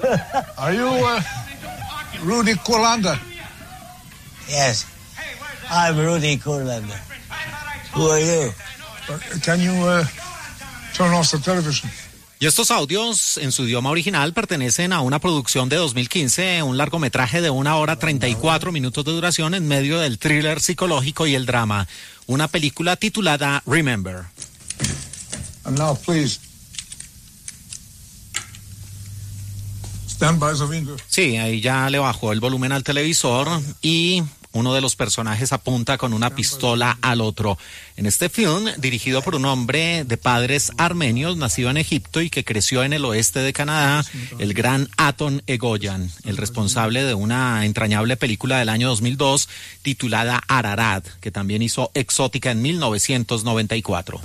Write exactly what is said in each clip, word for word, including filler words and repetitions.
Are you uh, Rudy Kurlander? Yes, I'm Rudy Kurlander. Who are you? Uh, can you uh, turn off the television? Y estos audios, en su idioma original, pertenecen a una producción de dos mil quince, un largometraje de una hora treinta y cuatro minutos de duración en medio del thriller psicológico y el drama. Una película titulada Remember. And now, please, stand by the window. Sí, ahí ya le bajó el volumen al televisor y uno de los personajes apunta con una pistola al otro. En este film, dirigido por un hombre de padres armenios, nacido en Egipto y que creció en el oeste de Canadá, el gran Aton Egoyan, el responsable de una entrañable película del año dos mil dos titulada Ararat, que también hizo Exótica en mil novecientos noventa y cuatro.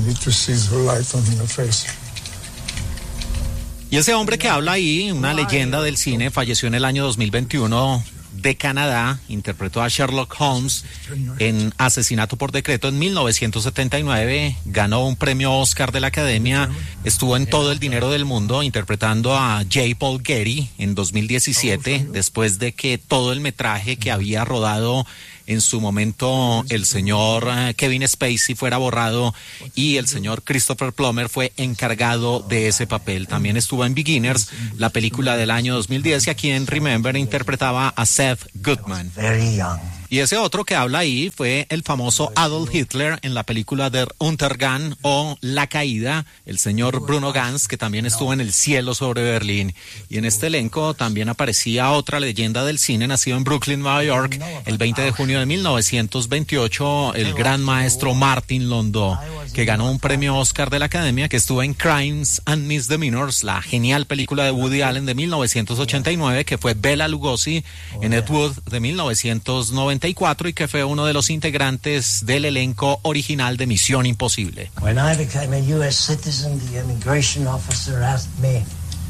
Y ese hombre que habla ahí, una leyenda del cine, falleció en el año dos mil veintiuno de Canadá, interpretó a Sherlock Holmes en Asesinato por Decreto en mil novecientos setenta y nueve, ganó un premio Oscar de la Academia, estuvo en Todo el Dinero del Mundo interpretando a J. Paul Getty en dos mil diecisiete, después de que todo el metraje que había rodado en su momento el señor Kevin Spacey fuera borrado y el señor Christopher Plummer fue encargado de ese papel. También estuvo en Beginners, la película del año dos mil diez, y aquí en Remember interpretaba a Seth Goodman. Y ese otro que habla ahí fue el famoso Adolf Hitler en la película Der Untergang o La Caída, el señor Bruno Ganz, que también estuvo en El cielo sobre Berlín. Y en este elenco también aparecía otra leyenda del cine, nacido en Brooklyn, Nueva York, el veinte de junio de mil novecientos veintiocho, el gran maestro Martin Landau, que ganó un premio Oscar de la Academia, que estuvo en Crimes and Misdemeanors, la genial película de Woody Allen de mil novecientos ochenta y nueve, que fue Bela Lugosi en Ed Wood de mil novecientos noventa y cuatro y que fue uno de los integrantes del elenco original de Misión Imposible. When I became a U S citizen, the immigration officer asked me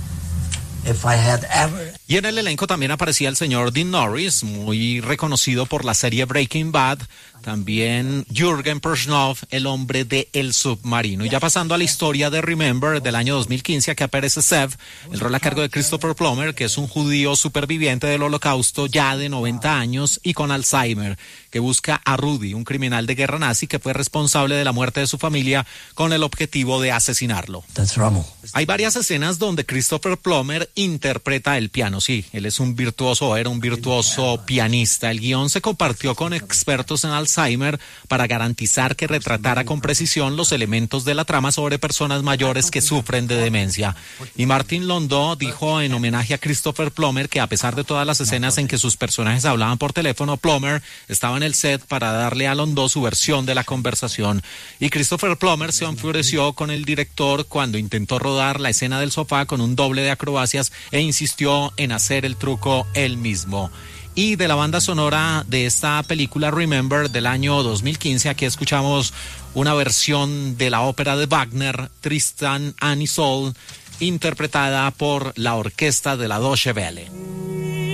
if I had ever... Y en el elenco también aparecía el señor Dean Norris, muy reconocido por la serie Breaking Bad, también Jürgen Persnov, el hombre de El Submarino. Y ya pasando a la historia de Remember del año dos mil quince, aquí aparece Zev, el rol a cargo de Christopher Plummer, que es un judío superviviente del Holocausto ya de noventa años y con Alzheimer, que busca a Rudy, un criminal de guerra nazi que fue responsable de la muerte de su familia con el objetivo de asesinarlo. That's Rommel. Hay varias escenas donde Christopher Plummer interpreta el piano. Sí, él es un virtuoso, era un virtuoso pianista. El guión se compartió con expertos en Alzheimer para garantizar que retratara con precisión los elementos de la trama sobre personas mayores que sufren de demencia. Y Martin Landau dijo en homenaje a Christopher Plummer que a pesar de todas las escenas en que sus personajes hablaban por teléfono, Plummer estaba en el set para darle a Landau su versión de la conversación. Y Christopher Plummer se enfureció con el director cuando intentó rodar la escena del sofá con un doble de acrobacias e insistió en hacer el truco él mismo. Y de la banda sonora de esta película Remember del año dos mil quince, aquí escuchamos una versión de la ópera de Wagner, Tristan and Isolde, interpretada por la orquesta de la Deutsche Welle.